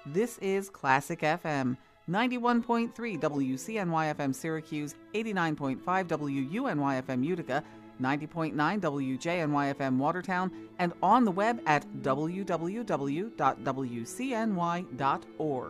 This is Classic FM, 91.3 WCNY-FM Syracuse, 89.5 WUNY-FM Utica, 90.9 WJNY-FM Watertown, and on the web at www.wcny.org.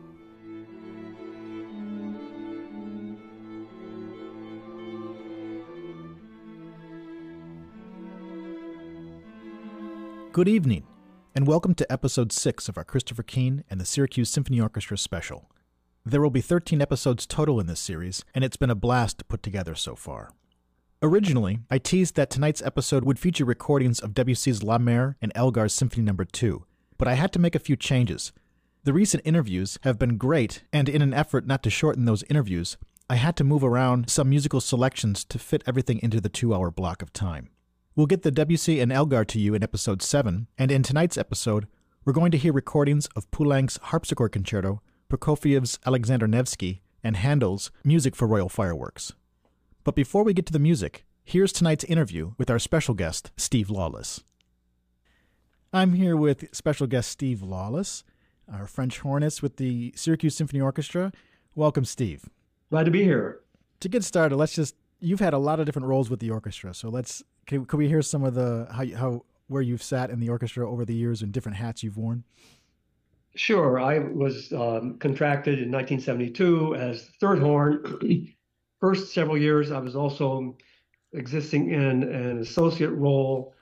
Good evening, and welcome to Episode 6 of our Christopher Keane and the Syracuse Symphony Orchestra special. There will be 13 episodes total in this series, and it's been a blast to put together so far. Originally, I teased that tonight's episode would feature recordings of Debussy's La Mer and Elgar's Symphony No. 2, but I had to make a few changes. The recent interviews have been great, and in an effort not to shorten those interviews, I had to move around some musical selections to fit everything into the 2-hour block of time. We'll get the Debussy and Elgar to you in Episode 7, and in tonight's episode, we're going to hear recordings of Poulenc's Harpsichord Concerto, Prokofiev's Alexander Nevsky, and Handel's Music for Royal Fireworks. But before we get to the music, here's tonight's interview with our special guest, Steve Lawless. I'm here with special guest Steve Lawless, our French hornist with the Syracuse Symphony Orchestra. Welcome, Steve. Glad to be here. To get started, you've had a lot of different roles with the orchestra, so could we hear some of the where you've sat in the orchestra over the years and different hats you've worn? Sure. I was contracted in 1972 as third horn. First several years, I was also existing in an associate role